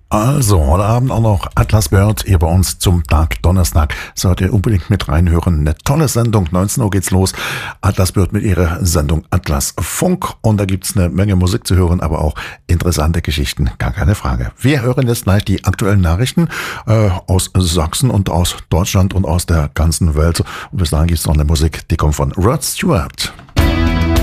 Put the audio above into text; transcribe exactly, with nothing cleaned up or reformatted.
Also, heute Abend auch noch Atlas Bird hier bei uns zum Tag Donnerstag. Solltet ihr unbedingt mit reinhören. Eine tolle Sendung. neunzehn Uhr geht's los. Atlas Bird mit ihrer Sendung Atlas Funk. Und da gibt's eine Menge Musik zu hören, aber auch interessante Geschichten. Gar keine Frage. Wir hören jetzt gleich die aktuellen Nachrichten äh, aus Sachsen und aus Deutschland und aus der ganzen Welt. Und bis dahin gibt's noch eine Musik, die kommt von Rod Stewart.